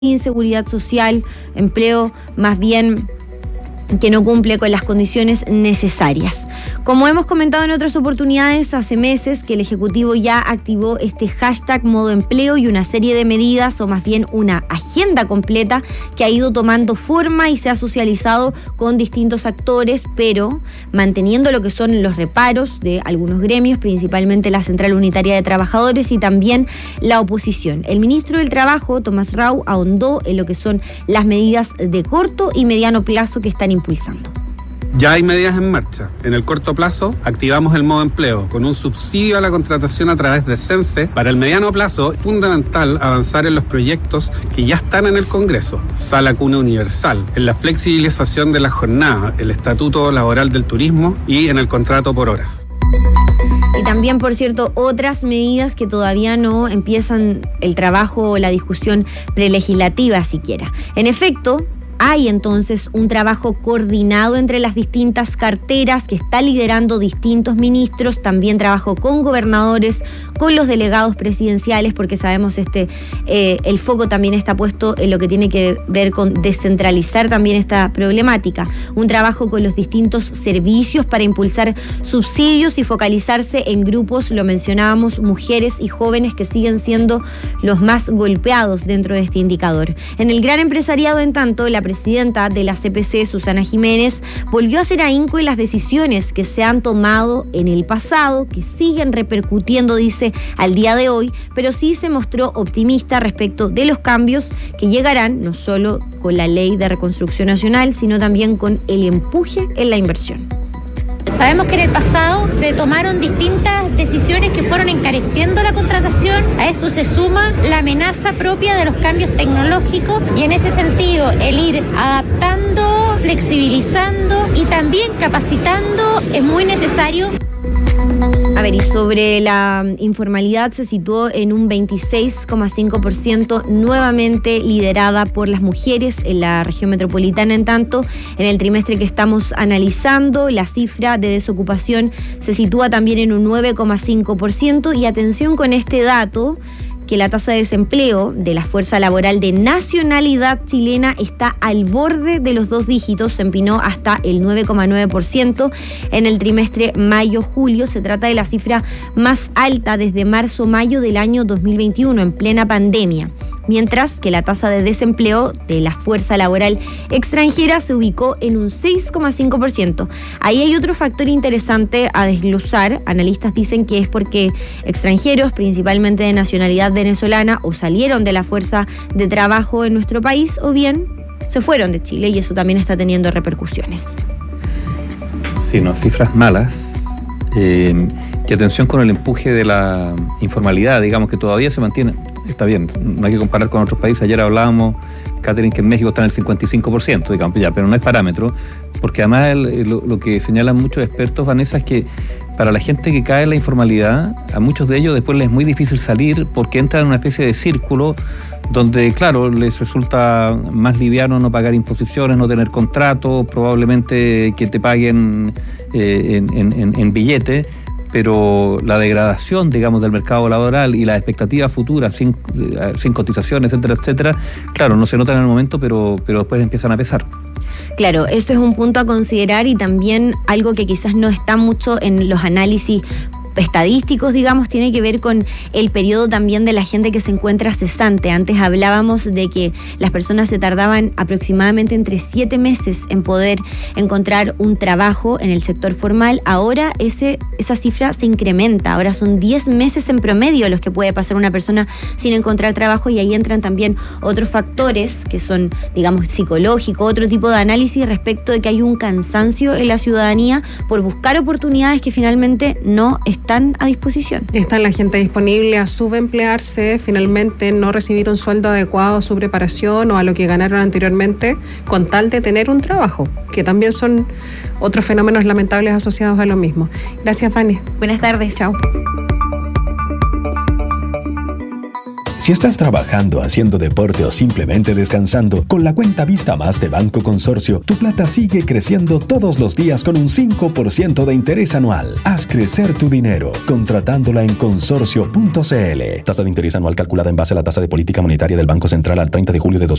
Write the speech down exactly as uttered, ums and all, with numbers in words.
inseguridad social, empleo más bien que no cumple con las condiciones necesarias. Como hemos comentado en otras oportunidades, hace meses que el Ejecutivo ya activó este hashtag modo empleo y una serie de medidas, o más bien una agenda completa, que ha ido tomando forma y se ha socializado con distintos actores, pero manteniendo lo que son los reparos de algunos gremios, principalmente la Central Unitaria de Trabajadores y también la oposición. El ministro del Trabajo, Tomás Rau, ahondó en lo que son las medidas de corto y mediano plazo que están impulsando. Ya hay medidas en marcha. En el corto plazo, activamos el modo empleo con un subsidio a la contratación a través de Sense. Para el mediano plazo, es fundamental avanzar en los proyectos que ya están en el Congreso. Sala Cuna Universal, en la flexibilización de la jornada, el Estatuto Laboral del Turismo y en el contrato por horas. Y también, por cierto, otras medidas que todavía no empiezan el trabajo o la discusión prelegislativa siquiera. En efecto, hay entonces un trabajo coordinado entre las distintas carteras que está liderando distintos ministros, también trabajo con gobernadores, con los delegados presidenciales, porque sabemos este eh, el foco también está puesto en lo que tiene que ver con descentralizar también esta problemática. Un trabajo con los distintos servicios para impulsar subsidios y focalizarse en grupos, lo mencionábamos, mujeres y jóvenes que siguen siendo los más golpeados dentro de este indicador. En el gran empresariado, en tanto, la presidenta de la C P C, Susana Jiménez, volvió a hacer ahínco en las decisiones que se han tomado en el pasado, que siguen repercutiendo, dice, al día de hoy, pero sí se mostró optimista respecto de los cambios que llegarán no solo con la Ley de Reconstrucción Nacional, sino también con el empuje en la inversión. Sabemos que en el pasado se tomaron distintas decisiones que fueron encareciendo la contratación. A eso se suma la amenaza propia de los cambios tecnológicos y en ese sentido el ir adaptando, flexibilizando y también capacitando es muy necesario. A ver, y sobre la informalidad se situó en un veintiséis coma cinco por ciento, nuevamente liderada por las mujeres en la región metropolitana. En tanto, en el trimestre que estamos analizando, la cifra de desocupación se sitúa también en un nueve coma cinco por ciento. Y atención con este dato, que la tasa de desempleo de la fuerza laboral de nacionalidad chilena está al borde de los dos dígitos, se empinó hasta el nueve coma nueve por ciento en el trimestre mayo-julio. Se trata de la cifra más alta desde marzo-mayo del año dos mil veintiuno, en plena pandemia. Mientras que la tasa de desempleo de la fuerza laboral extranjera se ubicó en un seis coma cinco por ciento. Ahí hay otro factor interesante a desglosar. Analistas dicen que es porque extranjeros, principalmente de nacionalidad venezolana, o salieron de la fuerza de trabajo en nuestro país o bien se fueron de Chile, y eso también está teniendo repercusiones. Sí, no, cifras malas. Eh, que atención con el empuje de la informalidad, digamos que todavía se mantiene. Está bien, no hay que comparar con otros países. Ayer hablábamos, Catherine, que en México está en el cincuenta y cinco por ciento, digamos, ya, pero no es parámetro, porque además el, lo, lo que señalan muchos expertos, Vanessa, es que para la gente que cae en la informalidad, a muchos de ellos después les es muy difícil salir porque entran en una especie de círculo donde, claro, les resulta más liviano no pagar imposiciones, no tener contrato, probablemente que te paguen eh, en, en, en billete, pero la degradación, digamos, del mercado laboral y las expectativas futuras sin, sin cotizaciones, etcétera, etcétera, claro, no se notan en el momento, pero, pero después empiezan a pesar. Claro, esto es un punto a considerar y también algo que quizás no está mucho en los análisis estadísticos, digamos, tiene que ver con el periodo también de la gente que se encuentra cesante. Antes hablábamos de que las personas se tardaban aproximadamente entre siete meses en poder encontrar un trabajo en el sector formal. Ahora ese, esa cifra se incrementa, ahora son diez meses en promedio los que puede pasar una persona sin encontrar trabajo, y ahí entran también otros factores que son, digamos, psicológicos, otro tipo de análisis respecto de que hay un cansancio en la ciudadanía por buscar oportunidades que finalmente no están están a disposición. Está la gente disponible a subemplearse, finalmente no recibir un sueldo adecuado a su preparación o a lo que ganaron anteriormente con tal de tener un trabajo, que también son otros fenómenos lamentables asociados a lo mismo. Gracias, Fanny. Buenas tardes. Chao. Si estás trabajando, haciendo deporte o simplemente descansando, con la cuenta Vista Más de Banco Consorcio, tu plata sigue creciendo todos los días con un cinco por ciento de interés anual. Haz crecer tu dinero contratándola en consorcio punto c l. Tasa de interés anual calculada en base a la tasa de política monetaria del Banco Central al treinta de julio de dos mil veinte.